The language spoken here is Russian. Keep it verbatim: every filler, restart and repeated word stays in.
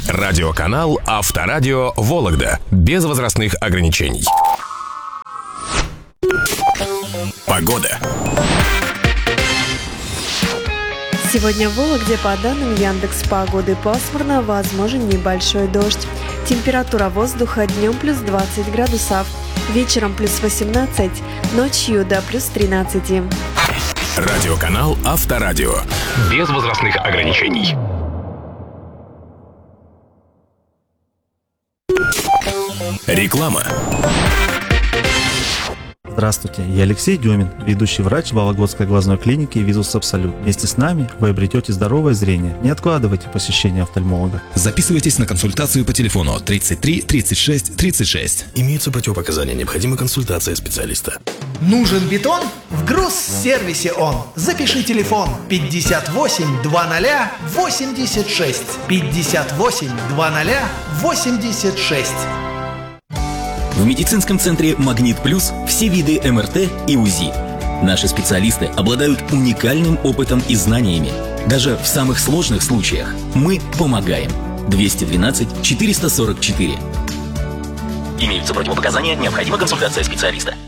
Радиоканал Авторадио Вологда. Без возрастных ограничений. Погода. Сегодня в Вологде по данным Яндекс.Погоды пасмурно, возможен небольшой дождь. Температура воздуха днем плюс двадцать градусов, вечером плюс восемнадцать, ночью до плюс тринадцать. Радиоканал Авторадио. Без возрастных ограничений. Реклама. Здравствуйте, я Алексей Демин, ведущий врач Вологодской глазной клиники «Визус Абсолют». Вместе с нами вы обретете здоровое зрение. Не откладывайте посещение офтальмолога. Записывайтесь на консультацию по телефону тридцать три тридцать шесть тридцать шесть. Имеются противопоказания, необходима консультация специалиста. Нужен бетон? В Грузсервисе он. Запиши телефон пятьдесят восемь двадцать восемьдесят шесть. пятьдесят восемь двадцать восемьдесят шесть. В медицинском центре «Магнит Плюс» все виды эм эр тэ и УЗИ. Наши специалисты обладают уникальным опытом и знаниями. Даже в самых сложных случаях мы помогаем. двести двенадцать четыреста сорок четыре. Имеются противопоказания, необходима консультация специалиста.